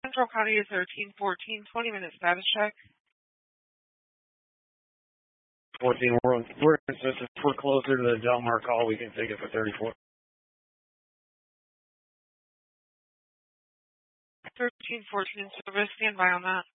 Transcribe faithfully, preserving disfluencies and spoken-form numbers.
Central County is thirteen fourteen, twenty minute status check. fourteen, we're, we're, if we're closer to the Del Mar call, we can take it for thirty-four. thirteen fourteen service, stand by on that.